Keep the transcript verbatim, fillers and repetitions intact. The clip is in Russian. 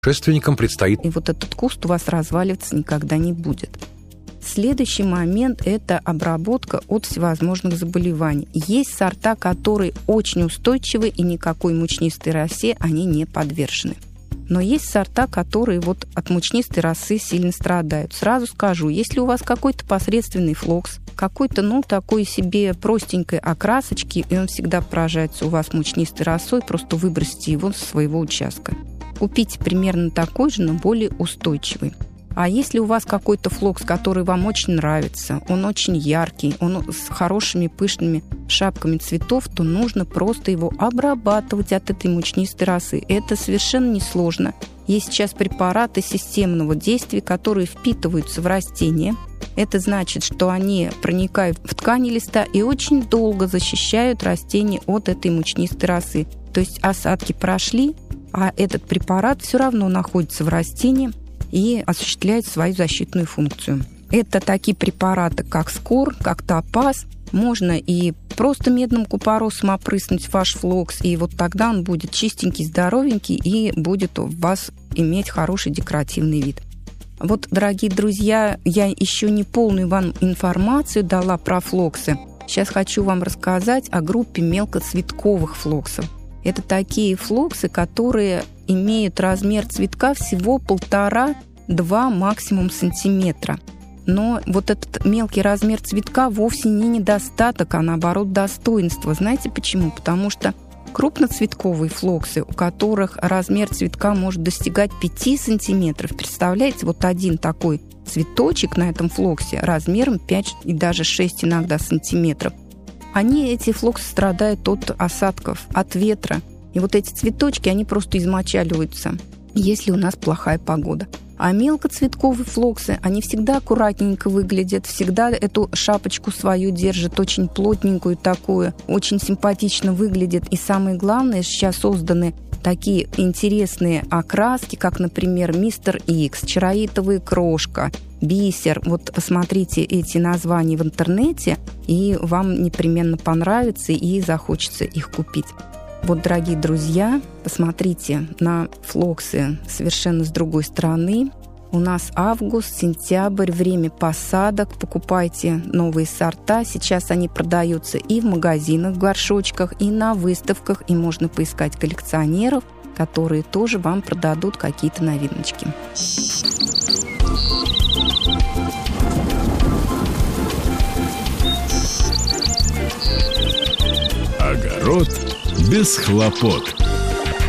Шественникам предстоит... И вот этот куст у вас разваливаться никогда не будет. Следующий момент – это обработка от всевозможных заболеваний. Есть сорта, которые очень устойчивы, и никакой мучнистой росе они не подвержены. Но есть сорта, которые вот от мучнистой росы сильно страдают. Сразу скажу, если у вас какой-то посредственный флокс, какой-то, ну, такой себе простенькой окрасочки, и он всегда поражается у вас мучнистой росой, просто выбросьте его со своего участка. Купите примерно такой же, но более устойчивый. А если у вас какой-то флокс, который вам очень нравится, он очень яркий, он с хорошими пышными шапками цветов, то нужно просто его обрабатывать от этой мучнистой росы. Это совершенно несложно. Есть сейчас препараты системного действия, которые впитываются в растения. Это значит, что они проникают в ткани листа и очень долго защищают растение от этой мучнистой росы. То есть осадки прошли, а этот препарат все равно находится в растении и осуществляет свою защитную функцию. Это такие препараты, как Скор, как Топаз. Можно и просто медным купоросом опрыснуть ваш флокс, и вот тогда он будет чистенький, здоровенький и будет у вас иметь хороший декоративный вид. Вот, дорогие друзья, я еще не полную вам информацию дала про флоксы. Сейчас хочу вам рассказать о группе мелкоцветковых флоксов. Это такие флоксы, которые имеют размер цветка всего полтора-два максимум сантиметра. Но вот этот мелкий размер цветка вовсе не недостаток, а наоборот достоинство. Знаете почему? Потому что крупноцветковые флоксы, у которых размер цветка может достигать пяти сантиметров. Представляете, вот один такой цветочек на этом флоксе размером пять и даже шесть иногда сантиметров. Они, эти флоксы, страдают от осадков, от ветра. И вот эти цветочки, они просто измочаливаются, если у нас плохая погода. А мелкоцветковые флоксы, они всегда аккуратненько выглядят, всегда эту шапочку свою держат, очень плотненькую такую, очень симпатично выглядят. И самое главное, сейчас созданы такие интересные окраски, как, например, Мистер Икс, Чароитовая крошка, Бисер. Вот посмотрите эти названия в интернете, и вам непременно понравится и захочется их купить. Вот, дорогие друзья, посмотрите на флоксы совершенно с другой стороны. У нас август, сентябрь, время посадок. Покупайте новые сорта. Сейчас они продаются и в магазинах, в горшочках, и на выставках. И можно поискать коллекционеров, которые тоже вам продадут какие-то новиночки. Огород без хлопот.